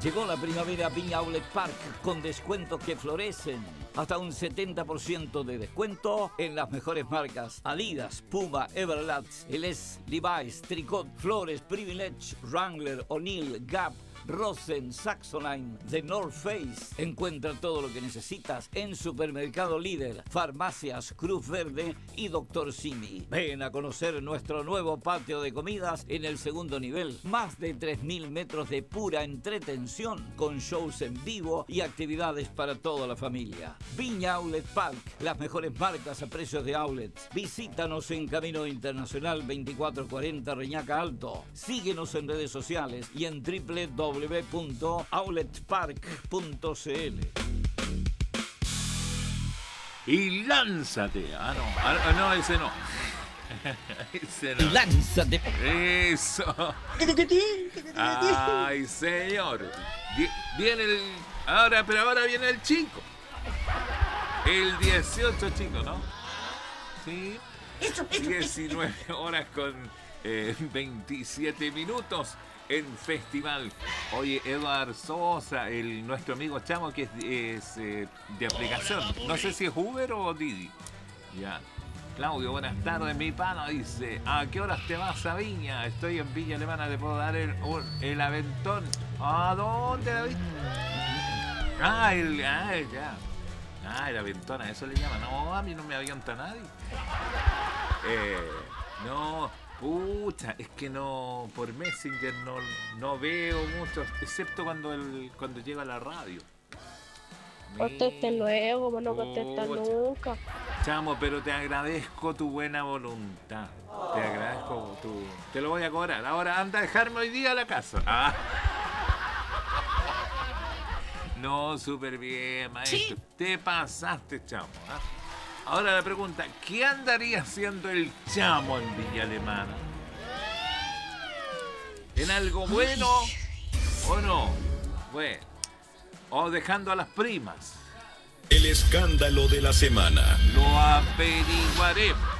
Llegó la primavera a Viña Outlet Park con descuentos que florecen. Hasta un 70% de descuento en las mejores marcas: Adidas, Puma, Everlast, LS, Levi's, Tricot, Flores, Privilege, Wrangler, O'Neill, Gap, Rosen, Saxoline, The North Face. Encuentra todo lo que necesitas en Supermercado Líder, Farmacias Cruz Verde y Dr. Simi. Ven a conocer nuestro nuevo patio de comidas en el segundo nivel. Más de 3.000 metros de pura entretención con shows en vivo y actividades para toda la familia. Viña Outlet Park, las mejores marcas a precios de outlets. Visítanos en Camino Internacional 2440 Reñaca Alto. Síguenos en redes sociales y en www.outletpark.cl. Y lánzate. No, ese no. Ese no. Lánzate. Eso. Ay, señor. Viene el... Pero ahora viene el chico. El 18, chico, ¿no? Sí. 19 horas con 27 minutos en festival. Oye, Eduard Sosa, nuestro amigo Chamo, que es de aplicación. No sé si es Uber o Didi. Ya. Claudio, buenas tardes, mi pana. Dice, ¿a qué horas te vas a Viña? Estoy en Villa Alemana, te puedo dar el aventón. ¿A dónde, David? Ya. El aventón, a eso le llaman. No, a mí no me avienta nadie. No, pucha, es que no, por Messenger no veo mucho, excepto cuando llega a la radio. Conteste luego, no contesta nunca. Chamo, pero te agradezco tu buena voluntad. Te agradezco te lo voy a cobrar. Ahora anda a dejarme hoy día a la casa. No, súper bien, maestro. ¿Sí? Te pasaste, Chamo. Ahora la pregunta, ¿qué andaría haciendo el Chamo en Villa Alemana? ¿En algo bueno o no? Bueno, o dejando a las primas. El escándalo de la semana. Lo averiguaremos.